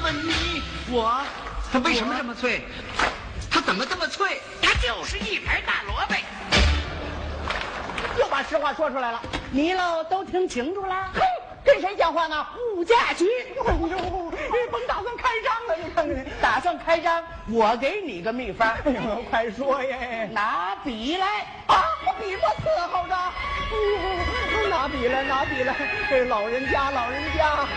问你， 他为什么这么脆？他怎么这么脆？ 他就是一盘大萝卜。 又把实话说出来了，你喽都听清楚了？嘿，跟谁讲话呢？物价局。哎呦，你甭打算开张了，你看看，打算开张，我给你个秘方。哎呦，快说耶！拿笔来啊！我笔我伺候着。拿笔来，拿笔来！哎，老人家，老人家，